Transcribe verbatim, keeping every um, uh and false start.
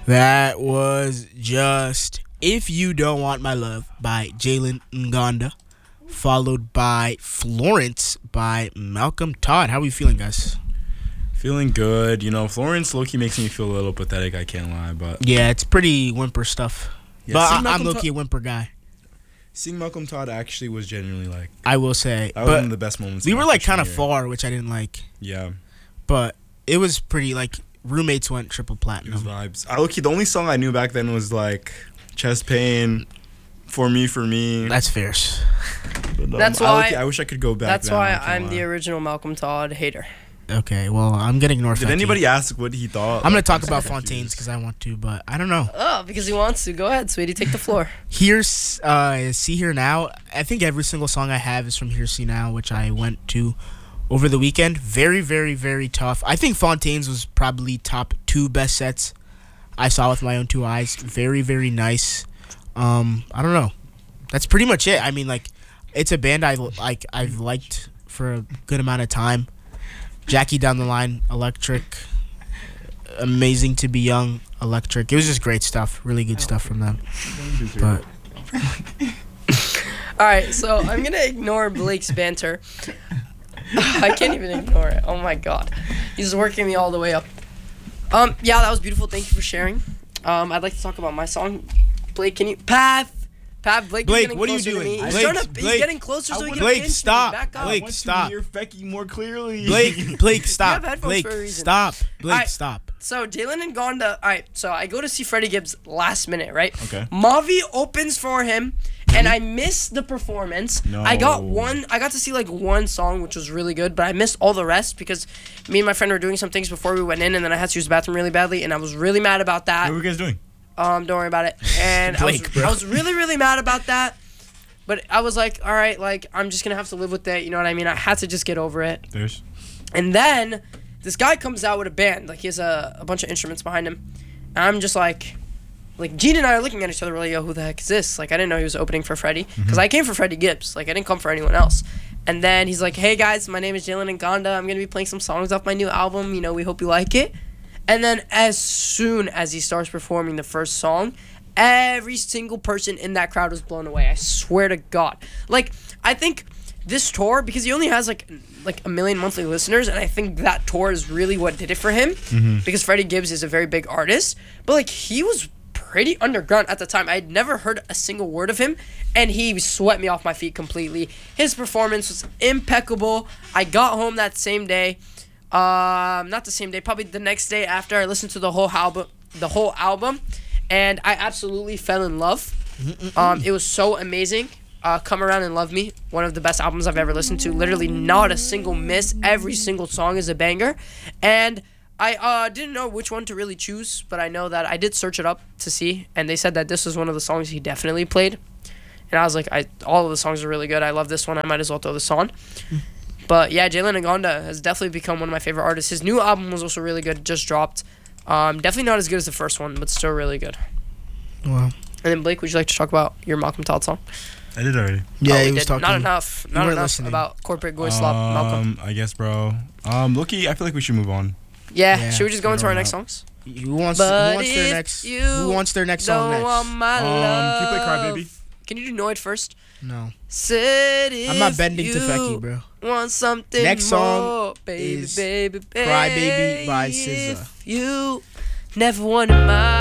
That was just If You Don't Want My Love by Jalen Ngonda, followed by Florence by Malcolm Todd. How are you feeling, guys? Feeling good. You know, Florence low-key makes me feel a little pathetic, I can't lie. But yeah, it's pretty whimper stuff. Yeah, but I, I'm low-key a whimper guy. Seeing Malcolm Todd actually was genuinely like... I will say. That was one of the best moments. We were like kind of far, which I didn't like. Yeah. But it was pretty like... Roommates went triple platinum. It was vibes. I low-key, the only song I knew back then was like Chest Pain, For Me, For Me. That's fierce. But, um, that's I why low-key, I wish I could go back. That's then, why I'm the original Malcolm Todd hater. Okay, well, I'm getting North. Did anybody ask what he thought? I'm gonna talk about Fontaines because I want to, but I don't know. Oh, because he wants to. Go ahead, sweetie, take the floor. Here's uh, See Here Now. I think every single song I have is from Here See Now, which I went to over the weekend. Very, very, very tough. I think Fontaines was probably top two best sets I saw with my own two eyes. Very, very nice. Um, I don't know. That's pretty much it. I mean, like, it's a band I like. I've liked for a good amount of time. Jackie Down the Line, Electric, Amazing to Be Young, Electric. It was just great stuff. Really good stuff from them. But all right, so I'm gonna ignore Blake's banter. I can't even ignore it. Oh my god, he's working me all the way up. Um, yeah, that was beautiful. Thank you for sharing. Um, I'd like to talk about my song. Blake, can you Path? Path, Blake, Blake, is getting what are you closer doing? To me. He's, Blake, trying to, Blake, he's getting closer so he can Blake, pinch me. stop. Back up. Blake, I want stop. to hear Fecky more clearly. Blake, Blake, stop. headphones Blake, for a reason. stop. Blake, Alright. stop. So Jalen and Gonda. All right, so I go to see Freddie Gibbs last minute, right? Okay. Mavi opens for him, and I missed the performance. No. I got one. I got to see like one song, which was really good, but I missed all the rest because me and my friend were doing some things before we went in, and then I had to use the bathroom really badly, and I was really mad about that. What were you guys doing? Um, don't worry about it. And Blake, I was, bro. I was really, really mad about that. But I was like, all right, like I'm just gonna have to live with it. You know what I mean? I had to just get over it. There's. And then this guy comes out with a band. Like he has a, a bunch of instruments behind him. And I'm just like, like Gene and I are looking at each other. We're like, yo, who the heck is this? Like I didn't know he was opening for Freddie because Mm-hmm. I came for Freddie Gibbs. Like I didn't come for anyone else. And then he's like, hey guys, my name is Jalen Ngonda. I'm gonna be playing some songs off my new album. You know, we hope you like it. And then as soon as he starts performing the first song, every single person in that crowd was blown away. I swear to God. Like, I think this tour, because he only has like like a million monthly listeners, and I think that tour is really what did it for him. Mm-hmm. Because Freddie Gibbs is a very big artist, but like he was pretty underground at the time. I had never heard a single word of him, and he swept me off my feet completely. His performance was impeccable. I got home that same day. Um, not the same day, probably the next day after I listened to the whole album, the whole album, and I absolutely fell in love. Um, it was so amazing. Uh, Come Around and Love Me, one of the best albums I've ever listened to. Literally not a single miss. Every single song is a banger, and I uh, didn't know which one to really choose, but I know that I did search it up to see, and they said that this was one of the songs he definitely played, and I was like, I all of the songs are really good. I love this one. I might as well throw this on. But yeah, Jalen Ngonda has definitely become one of my favorite artists. His new album was also really good, just dropped. Um, definitely not as good as the first one, but still really good. Wow. And then Blake, would you like to talk about your Malcolm Todd song? I did already. Yeah, Oh, he we was did. talking. Not enough. You Not weren't enough listening. about corporate goy slop, Malcolm. Um, I guess, bro. Um, Loki, I feel like we should move on. Yeah. Yeah. Should we just go into Figure our it next out. songs? Who wants, But who wants their if next? you Who wants their next song Don't want next? my Um, love. can you play Cry Baby? Can you do Noid first? No, Said I'm not if bending to you Fecky, bro. Want something Next song more, baby, is baby, baby. Cry Baby by S Z A. If you never wanted my